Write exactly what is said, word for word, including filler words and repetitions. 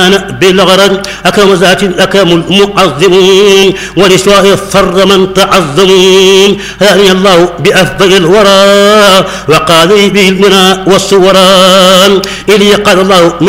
بالغرض أكرم ذات أكرم المعظمون ولسواء الثر من تعظمون هاني الله بأفضل الورى وقال به المنى والصوران إلي قال الله